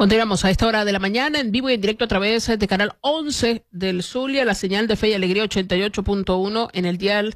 Continuamos a esta hora de la mañana en vivo y en directo a través de Canal 11 del Zulia, la señal de Fe y Alegría 88.1 en el dial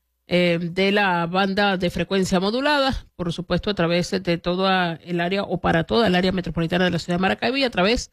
de la banda de frecuencia modulada, por supuesto a través de toda el área o para toda el área metropolitana de la ciudad de Maracaibo y a través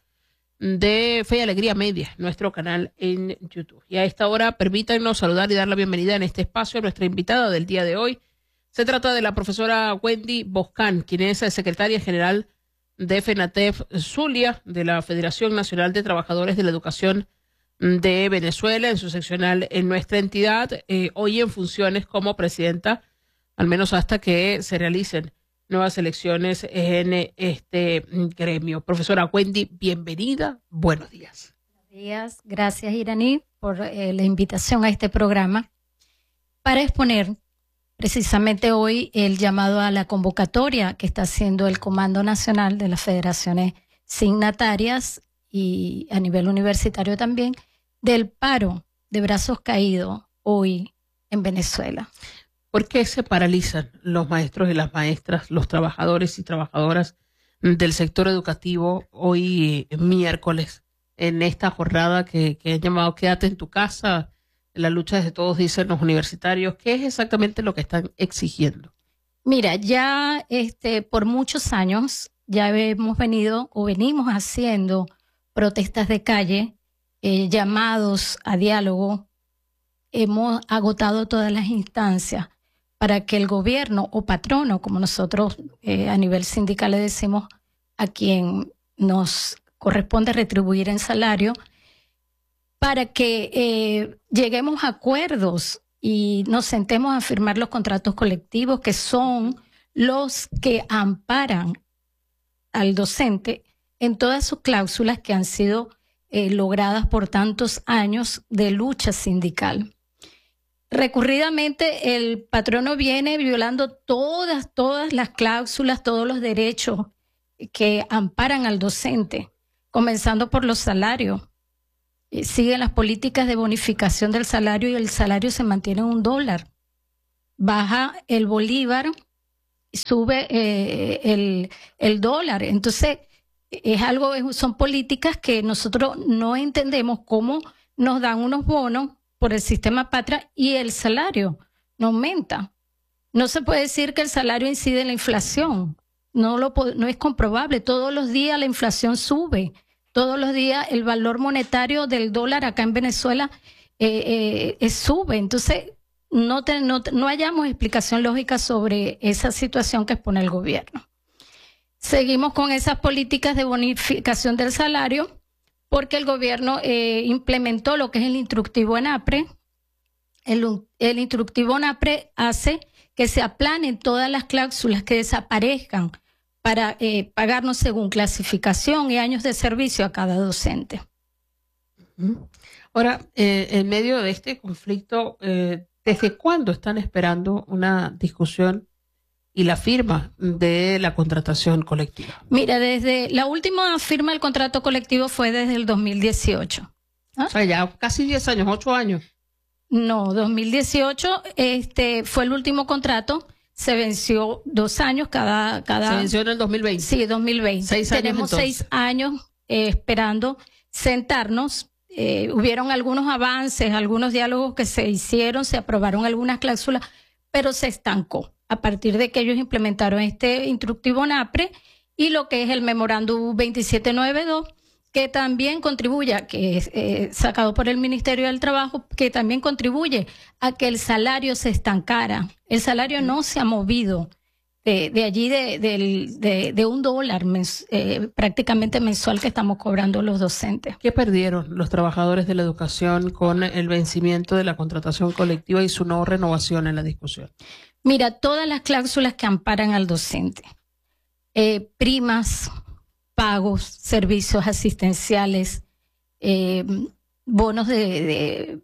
de Fe y Alegría Media, nuestro canal en YouTube. Y a esta hora permítanos saludar y dar la bienvenida en este espacio a nuestra invitada del día de hoy. Se trata de la profesora Wendy Boscan, quien es secretaria general de FENATEF Zulia, de la Federación Nacional de Trabajadores de la Educación de Venezuela, en su seccional en nuestra entidad, hoy en funciones como presidenta, al menos hasta que se realicen nuevas elecciones en este gremio. Profesora Wendy, bienvenida, buenos días. Buenos días, gracias Iraní por la invitación a este programa para exponer precisamente hoy el llamado a la convocatoria que está haciendo el Comando Nacional de las Federaciones Signatarias y a nivel universitario también, del paro de brazos caídos hoy en Venezuela. ¿Por qué se paralizan los maestros y las maestras, los trabajadores y trabajadoras del sector educativo hoy miércoles en esta jornada que han llamado Quédate en tu casa? La lucha de todos, dicen los universitarios. ¿Qué es exactamente lo que están exigiendo? Mira, ya por muchos años ya hemos venido o venimos haciendo protestas de calle, llamados a diálogo. Hemos agotado todas las instancias para que el gobierno o patrono, como nosotros a nivel sindical le decimos a quien nos corresponde retribuir en salario, para que lleguemos a acuerdos y nos sentemos a firmar los contratos colectivos que son los que amparan al docente en todas sus cláusulas que han sido logradas por tantos años de lucha sindical. Recurridamente el patrono viene violando todas las cláusulas, todos los derechos que amparan al docente, comenzando por los salarios. Siguen las políticas de bonificación del salario y el salario se mantiene en $1. Baja el bolívar, sube el dólar. Entonces, son políticas que nosotros no entendemos cómo nos dan unos bonos por el sistema patria y el salario no aumenta. No se puede decir que el salario incide en la inflación. No es comprobable. Todos los días la inflación sube. Todos los días el valor monetario del dólar acá en Venezuela sube. Entonces, no hallamos explicación lógica sobre esa situación que expone el gobierno. Seguimos con esas políticas de bonificación del salario porque el gobierno implementó lo que es el instructivo ENAPRE. El instructivo ENAPRE hace que se aplanen todas las cláusulas, que desaparezcan, para pagarnos según clasificación y años de servicio a cada docente. Ahora, en medio de este conflicto, ¿desde cuándo están esperando una discusión y la firma de la contratación colectiva? Mira, desde la última firma del contrato colectivo fue desde el 2018. ¿Ah? O sea, ya casi 10 años, 8 años. No, 2018 fue el último contrato. Se venció 2 años cada. Se venció en el 2020. Sí, 2020. 6 años. Tenemos entonces 6 años esperando sentarnos. Hubieron algunos avances, algunos diálogos que se hicieron, se aprobaron algunas cláusulas, pero se estancó a partir de que ellos implementaron este instructivo NAPRE y lo que es el memorándum 2792, que también contribuye, que es sacado por el Ministerio del Trabajo, que también contribuye a que el salario se estancara. El salario no se ha movido de allí de $1 prácticamente mensual que estamos cobrando los docentes. ¿Qué perdieron los trabajadores de la educación con el vencimiento de la contratación colectiva y su no renovación en la discusión? Mira, todas las cláusulas que amparan al docente, primas, pagos, servicios asistenciales, bonos de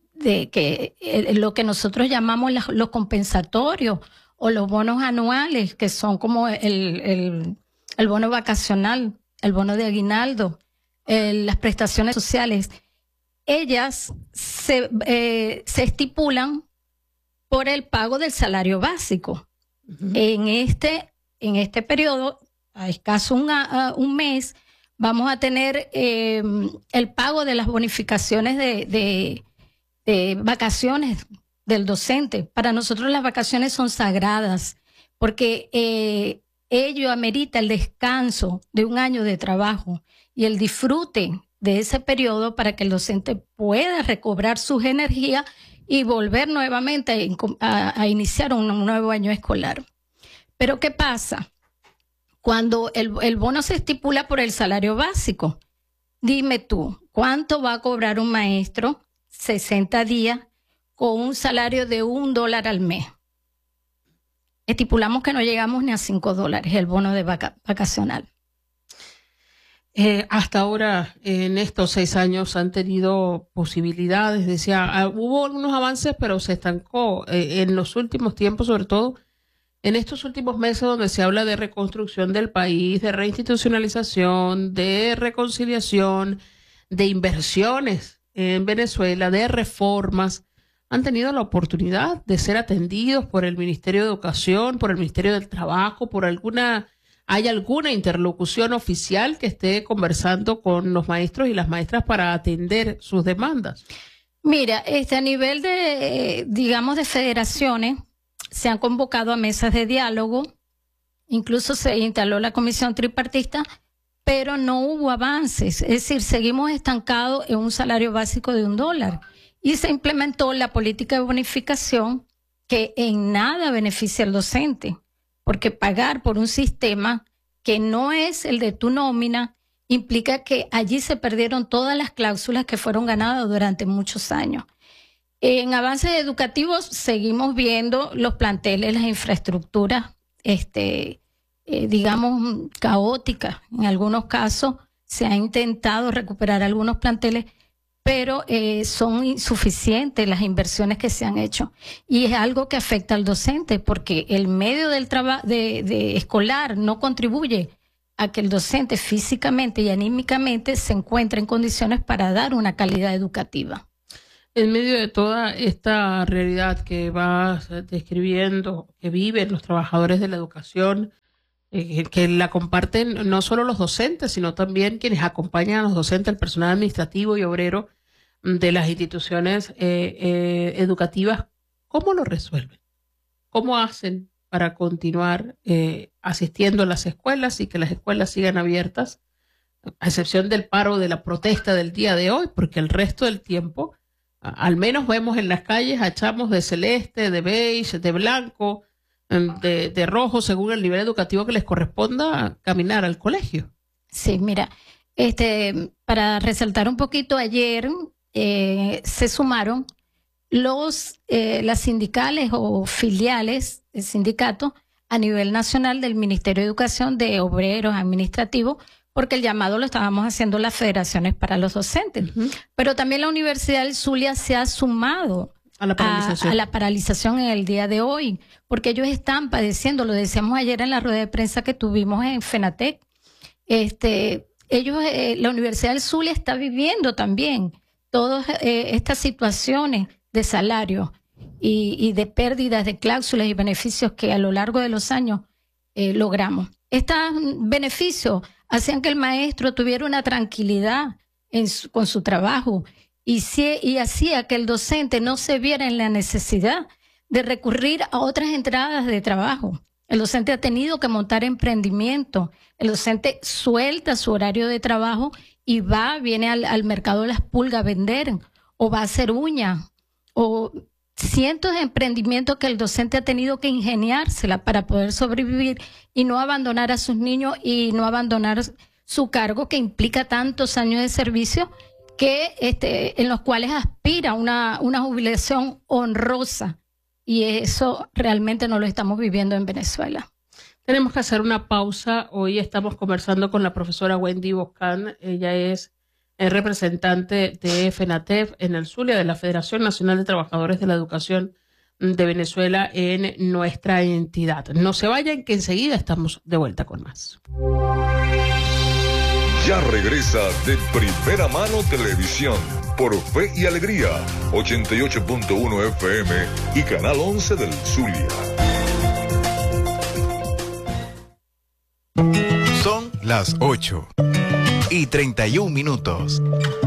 lo que nosotros llamamos los compensatorios o los bonos anuales, que son como el bono vacacional, el bono de aguinaldo, las prestaciones sociales. Ellas se estipulan por el pago del salario básico. En este periodo, a escaso un mes, Vamos a tener el pago de las bonificaciones de vacaciones del docente. Para nosotros las vacaciones son sagradas porque ello amerita el descanso de un año de trabajo y el disfrute de ese periodo para que el docente pueda recobrar sus energías y volver nuevamente a iniciar un nuevo año escolar. Pero ¿qué pasa? Cuando el bono se estipula por el salario básico, dime tú, ¿cuánto va a cobrar un maestro 60 días con un salario de $1 al mes? Estipulamos que no llegamos ni a $5 el bono de vacacional. Hasta ahora, en estos 6 años, han tenido posibilidades. Decía, hubo algunos avances, pero se estancó en los últimos tiempos, sobre todo en estos últimos meses, donde se habla de reconstrucción del país, de reinstitucionalización, de reconciliación, de inversiones en Venezuela, de reformas. Han tenido la oportunidad de ser atendidos por el Ministerio de Educación, por el Ministerio del Trabajo, ¿hay alguna interlocución oficial que esté conversando con los maestros y las maestras para atender sus demandas? Mira, a nivel de, digamos, de federaciones, se han convocado a mesas de diálogo, incluso se instaló la comisión tripartita, pero no hubo avances. Es decir, seguimos estancados en un salario básico de $1 y se implementó la política de bonificación que en nada beneficia al docente, porque pagar por un sistema que no es el de tu nómina implica que allí se perdieron todas las cláusulas que fueron ganadas durante muchos años. En avances educativos seguimos viendo los planteles, las infraestructuras, digamos, caóticas. En algunos casos se ha intentado recuperar algunos planteles, pero son insuficientes las inversiones que se han hecho. Y es algo que afecta al docente, porque el medio del trabajo de escolar no contribuye a que el docente físicamente y anímicamente se encuentre en condiciones para dar una calidad educativa. En medio de toda esta realidad que vas describiendo, que viven los trabajadores de la educación, que la comparten no solo los docentes, sino también quienes acompañan a los docentes, el personal administrativo y obrero de las instituciones educativas, ¿cómo lo resuelven? ¿Cómo hacen para continuar asistiendo a las escuelas y que las escuelas sigan abiertas, a excepción del paro, de la protesta del día de hoy, porque el resto del tiempo, al menos vemos en las calles a chamos de celeste, de beige, de blanco, de rojo, según el nivel educativo que les corresponda caminar al colegio? Sí, mira, para resaltar un poquito, ayer se sumaron las sindicales o filiales del sindicato a nivel nacional del Ministerio de Educación de obreros administrativos, porque el llamado lo estábamos haciendo las federaciones para los docentes. Pero también la Universidad del Zulia se ha sumado a la paralización en el día de hoy, porque ellos están padeciendo, lo decíamos ayer en la rueda de prensa que tuvimos en FENATEC, la Universidad del Zulia está viviendo también todas estas situaciones de salario y de pérdidas de cláusulas y beneficios que a lo largo de los años logramos. Estos beneficios hacían que el maestro tuviera una tranquilidad con su trabajo y hacía que el docente no se viera en la necesidad de recurrir a otras entradas de trabajo. El docente ha tenido que montar emprendimiento. El docente suelta su horario de trabajo y viene al mercado de las pulgas a vender, o va a hacer uñas, o cientos de emprendimientos que el docente ha tenido que ingeniársela para poder sobrevivir y no abandonar a sus niños y no abandonar su cargo que implica tantos años de servicio en los cuales aspira una jubilación honrosa. Y eso realmente no lo estamos viviendo en Venezuela. Tenemos que hacer una pausa. Hoy estamos conversando con la profesora Wendy Boscan. Ella es representante de FENATEF en el Zulia, de la Federación Nacional de Trabajadores de la Educación de Venezuela en nuestra entidad. No se vayan, que enseguida estamos de vuelta con más. Ya regresa De Primera Mano Televisión por Fe y Alegría, 88.1 FM y Canal 11 del Zulia. Son las 8. 6:31.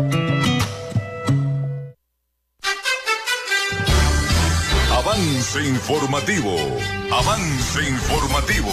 Avance informativo. Avance informativo.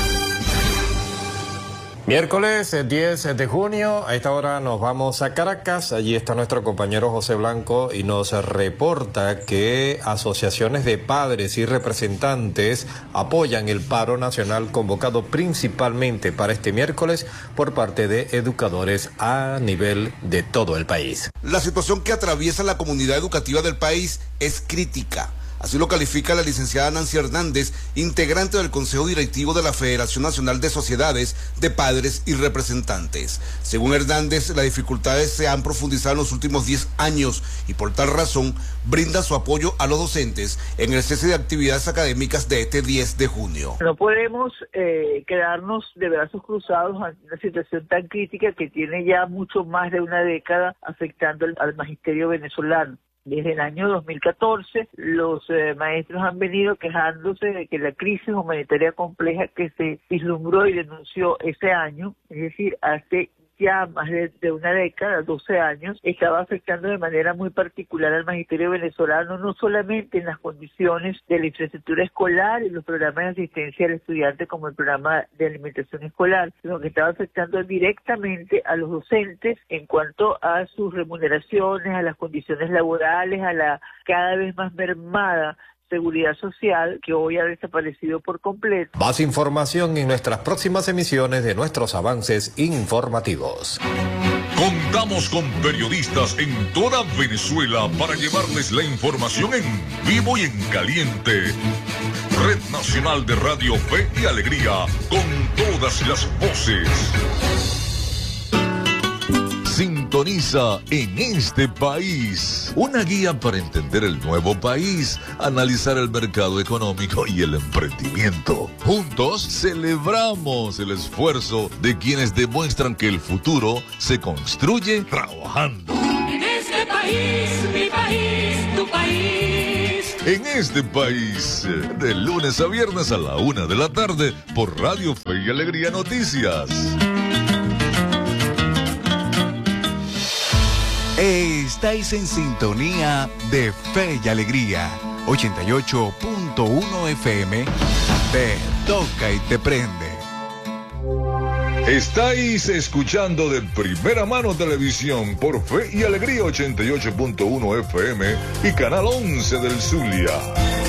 Miércoles 10 de junio, a esta hora nos vamos a Caracas. Allí está nuestro compañero José Blanco y nos reporta que asociaciones de padres y representantes apoyan el paro nacional convocado principalmente para este miércoles por parte de educadores a nivel de todo el país. La situación que atraviesa la comunidad educativa del país es crítica. Así lo califica la licenciada Nancy Hernández, integrante del Consejo Directivo de la Federación Nacional de Sociedades de Padres y Representantes. Según Hernández, las dificultades se han profundizado en los últimos 10 años y por tal razón brinda su apoyo a los docentes en el cese de actividades académicas de este 10 de junio. No podemos quedarnos de brazos cruzados ante una situación tan crítica que tiene ya mucho más de una década afectando al magisterio venezolano. Desde el año 2014, los maestros han venido quejándose de que la crisis humanitaria compleja que se vislumbró y denunció ese año, es decir, hace ya más de una década, 12 años, estaba afectando de manera muy particular al magisterio venezolano, no solamente en las condiciones de la infraestructura escolar y los programas de asistencia al estudiante como el programa de alimentación escolar, sino que estaba afectando directamente a los docentes en cuanto a sus remuneraciones, a las condiciones laborales, a la cada vez más mermada seguridad social, que hoy ha desaparecido por completo. Más información en nuestras próximas emisiones de nuestros avances informativos. Contamos con periodistas en toda Venezuela para llevarles la información en vivo y en caliente. Red Nacional de Radio Fe y Alegría, con todas las voces. Sintoniza En Este País, una guía para entender el nuevo país, analizar el mercado económico y el emprendimiento. Juntos celebramos el esfuerzo de quienes demuestran que el futuro se construye trabajando. En este país, mi país, tu país. En Este País, de lunes a viernes a la 1 de la tarde por Radio Fe y Alegría Noticias. Estáis en sintonía de Fe y Alegría, 88.1 FM, te toca y te prende. Estáis escuchando de Primera Mano Televisión por Fe y Alegría 88.1 FM y Canal 11 del Zulia.